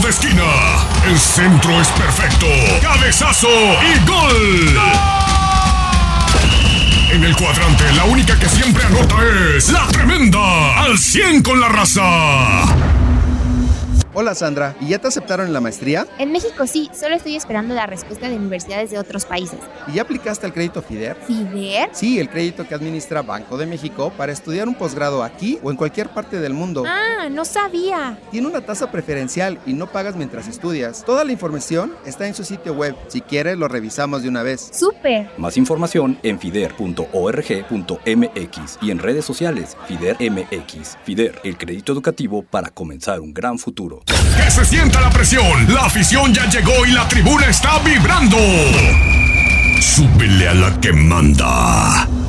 de esquina. El centro es perfecto. Cabezazo y gol. En el cuadrante, la única que siempre anota es la tremenda. Al 100 con la raza. Hola Sandra, ¿y ya te aceptaron en la maestría? En México sí, solo estoy esperando la respuesta de universidades de otros países. ¿Y ya aplicaste al crédito FIDER? ¿FIDER? Sí, el crédito que administra Banco de México para estudiar un posgrado aquí o en cualquier parte del mundo. Ah, no sabía. Tiene una tasa preferencial y no pagas mientras estudias. Toda la información está en su sitio web. Si quieres, lo revisamos de una vez. ¡Súper! Más información en fider.org.mx y en redes sociales FIDER MX. FIDER, el crédito educativo para comenzar un gran futuro. Que se sienta la presión. La afición ya llegó y la tribuna está vibrando. Súbele a la que manda.